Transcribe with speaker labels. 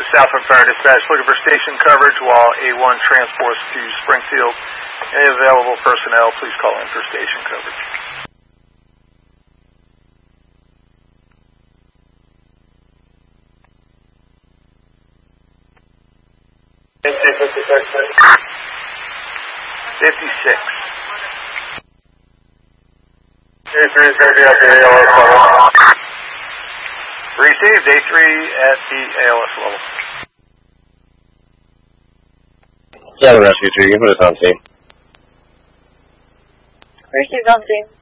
Speaker 1: Southland Fire Dispatch, looking for station coverage while A1 transports to Springfield. Any available personnel, please call in for station coverage. $56. Received A3 at the ALS level.
Speaker 2: Southern Rescue 2, you can put us on scene.
Speaker 3: Received on scene.